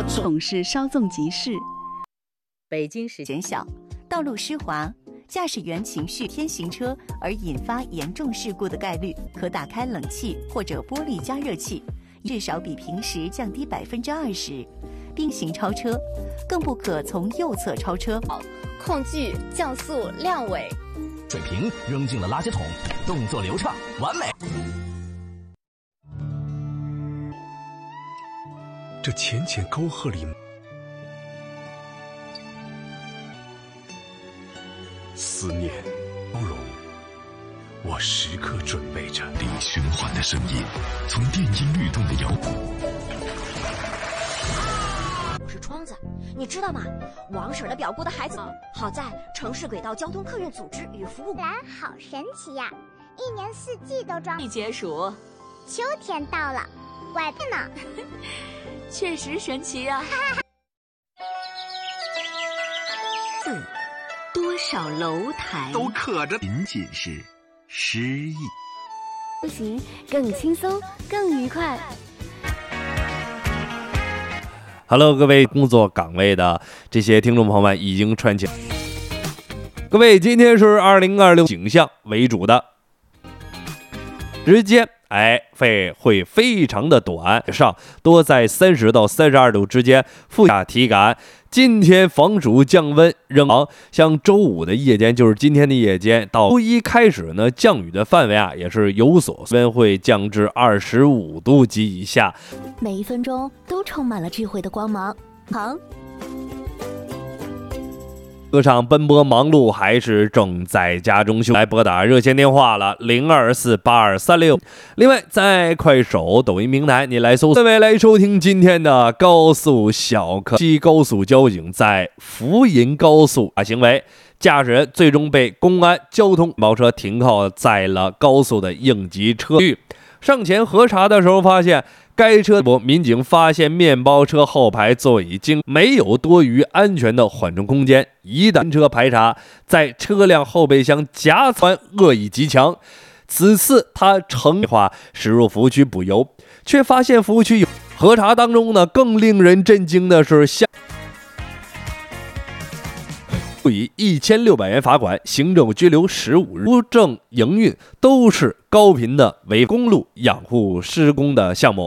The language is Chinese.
总是稍纵即逝。 北京市减小，道路湿滑，驾驶员情绪偏行车而引发严重事故的概率，可打开冷气或者玻璃加热器，至少比平时降低20%。并行超车，更不可从右侧超车。 控距、降速、亮尾， 水瓶扔进了垃圾桶，动作流畅，完美。 这浅浅沟壑里，思念包容，我时刻准备着。 零循环的声音，从电音律动的摇滚。 我是窗子，你知道吗？王婶的表姑的孩子，好在城市轨道交通客运组织与服务。 蓝好神奇呀，一年四季都装。 季节鼠， 秋天到了，怪变呢。 确实神奇呀。 多少楼台都可着，仅仅是诗意。 出行更轻松，更愉快。 Hello， 各位工作岗位的这些听众朋友们已经串起。各位，今天是2026景象为主的时间，会非常的短，上多在30到32度之间，负下体感。今天防暑降温仍长，像周五的夜间，就是今天的夜间到周一开始呢，降雨的范围也是有所温，会降至25度及以下。 每一分钟都充满了智慧的光芒。 歌场奔波忙碌，还是正在家中休？来拨打热线电话了，02482366。另外，在快手、抖音平台，你来搜，各位来收听今天的高速小客。西高速交警在福银高速行为，驾驶人最终被公安交通包车停靠在了高速的应急车域。上前核查的时候，发现该车民警发现面包车后排座椅没有多余安全的缓冲空间，一旦车排查，在车辆后备箱夹层恶意极强。此次他乘话驶入服务区补油，却发现服务区有核查当中呢，更令人震惊的是以1600元罚款，行政拘留15日，无证营运，都是高频的为公路养护施工的项目。